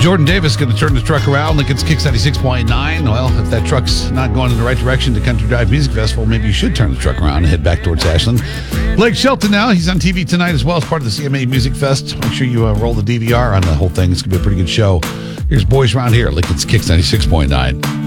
Jordan Davis going to turn the truck around. Lincoln's Kicks 96.9. Well, if that truck's not going in the right direction to Country Drive Music Festival, maybe you should turn the truck around and head back towards Ashland. Blake Shelton now. He's on TV tonight as well as part of the CMA Music Fest. Make sure you roll the DVR on the whole thing. It's going to be a pretty good show. Here's Boys Around Here. Lincoln's Kicks 96.9.